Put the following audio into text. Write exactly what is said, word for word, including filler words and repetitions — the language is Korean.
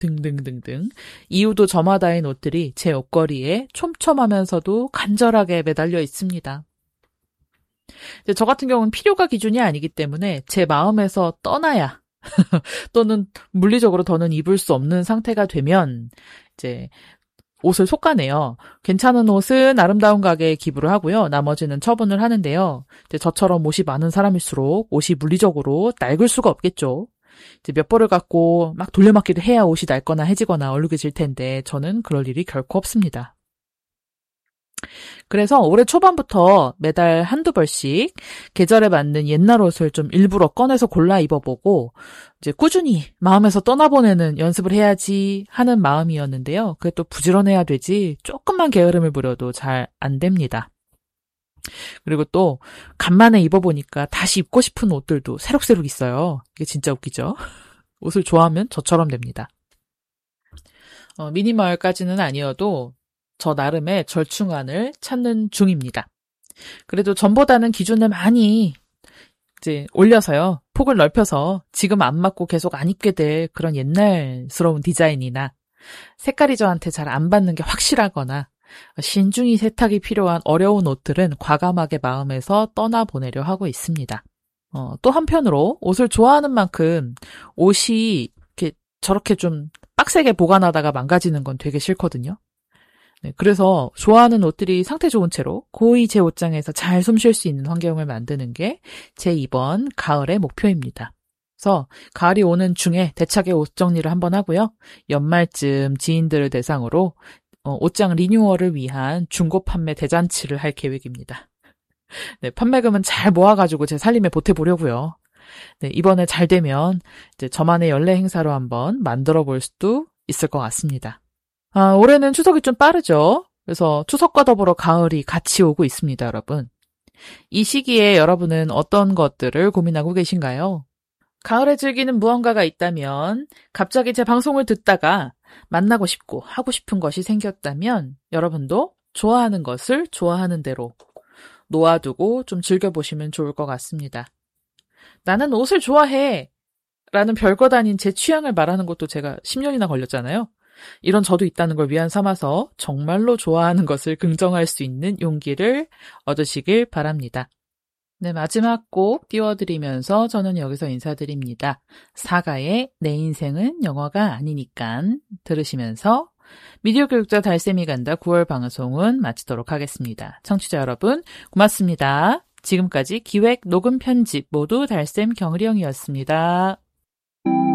등등등등. 이유도 저마다인 옷들이 제 옷걸이에 촘촘하면서도 간절하게 매달려 있습니다. 저 같은 경우는 필요가 기준이 아니기 때문에 제 마음에서 떠나야 또는 물리적으로 더는 입을 수 없는 상태가 되면 이제 옷을 솎아내요. 괜찮은 옷은 아름다운 가게에 기부를 하고요. 나머지는 처분을 하는데요. 이제 저처럼 옷이 많은 사람일수록 옷이 물리적으로 낡을 수가 없겠죠. 이제 몇 벌을 갖고 막 돌려막기를 해야 옷이 낡거나 해지거나 얼룩해질 텐데 저는 그럴 일이 결코 없습니다. 그래서 올해 초반부터 매달 한두 벌씩 계절에 맞는 옛날 옷을 좀 일부러 꺼내서 골라 입어보고 이제 꾸준히 마음에서 떠나보내는 연습을 해야지 하는 마음이었는데요. 그게 또 부지런해야 되지 조금만 게으름을 부려도 잘 안 됩니다. 그리고 또 간만에 입어보니까 다시 입고 싶은 옷들도 새록새록 있어요. 이게 진짜 웃기죠? 옷을 좋아하면 저처럼 됩니다. 어, 미니멀까지는 아니어도 저 나름의 절충안을 찾는 중입니다. 그래도 전보다는 기준을 많이 이제 올려서요. 폭을 넓혀서 지금 안 맞고 계속 안 입게 될 그런 옛날스러운 디자인이나 색깔이 저한테 잘 안 받는 게 확실하거나 신중히 세탁이 필요한 어려운 옷들은 과감하게 마음에서 떠나보내려 하고 있습니다. 어, 또 한편으로 옷을 좋아하는 만큼 옷이 이렇게 저렇게 좀 빡세게 보관하다가 망가지는 건 되게 싫거든요. 네, 그래서 좋아하는 옷들이 상태 좋은 채로 고이 제 옷장에서 잘 숨 쉴 수 있는 환경을 만드는 게 제 이번 가을의 목표입니다. 그래서 가을이 오는 중에 대차게 옷 정리를 한번 하고요. 연말쯤 지인들을 대상으로 어, 옷장 리뉴얼을 위한 중고 판매 대잔치를 할 계획입니다. 네, 판매금은 잘 모아가지고 제 살림에 보태보려고요. 네, 이번에 잘 되면 이제 저만의 연례 행사로 한번 만들어 볼 수도 있을 것 같습니다. 아, 올해는 추석이 좀 빠르죠. 그래서 추석과 더불어 가을이 같이 오고 있습니다, 여러분. 이 시기에 여러분은 어떤 것들을 고민하고 계신가요? 가을에 즐기는 무언가가 있다면 갑자기 제 방송을 듣다가 만나고 싶고 하고 싶은 것이 생겼다면 여러분도 좋아하는 것을 좋아하는 대로 놓아두고 좀 즐겨보시면 좋을 것 같습니다. 나는 옷을 좋아해 라는 별것 아닌 제 취향을 말하는 것도 제가 십 년이나 걸렸잖아요. 이런 저도 있다는 걸 위안 삼아서 정말로 좋아하는 것을 긍정할 수 있는 용기를 얻으시길 바랍니다. 네, 마지막 곡 띄워드리면서 저는 여기서 인사드립니다. 사가의 내 인생은 영화가 아니니깐 들으시면서 미디어 교육자 달쌤이 간다 구월 방송은 마치도록 하겠습니다. 청취자 여러분 고맙습니다. 지금까지 기획, 녹음, 편집 모두 달쌤 경의령이었습니다.